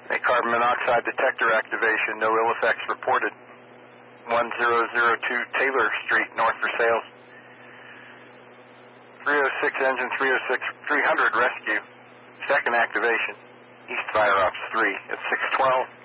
A carbon monoxide detector activation, no ill effects reported. 1002 Taylor Street, north for sales. 306 engine 300 rescue. Second activation. East Fire Ops 3 at 612.